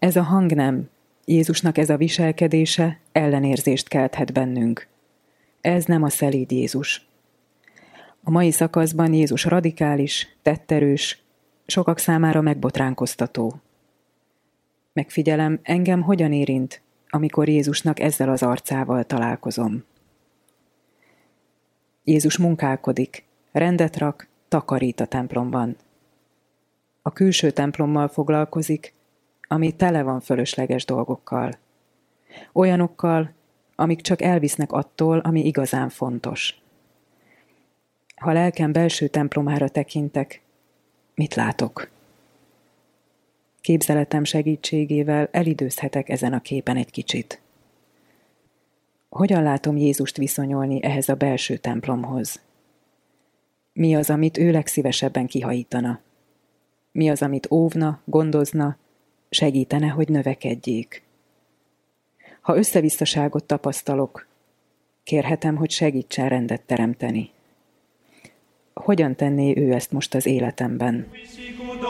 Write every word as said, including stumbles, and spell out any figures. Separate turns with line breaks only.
Ez a hangnem, Jézusnak ez a viselkedése ellenérzést kelthet bennünk. Ez nem a szelíd Jézus. A mai szakaszban Jézus radikális, tetterős, sokak számára megbotránkoztató. Megfigyelem, engem hogyan érint, amikor Jézusnak ezzel az arcával találkozom. Jézus munkálkodik, rendet rak, takarít a templomban. A külső templommal foglalkozik, ami tele van fölösleges dolgokkal. Olyanokkal, amik csak elvisznek attól, ami igazán fontos. Ha lelkem belső templomára tekintek, mit látok? Képzeletem segítségével elidőzhetek ezen a képen egy kicsit. Hogyan látom Jézust viszonyolni ehhez a belső templomhoz? Mi az, amit ő legszívesebben kihajítana? Mi az, amit óvna, gondozna, segítene, hogy növekedjék? Ha összevisszaságot tapasztalok, kérhetem, hogy segítsen rendet teremteni. Hogyan tenné ő ezt most az életemben?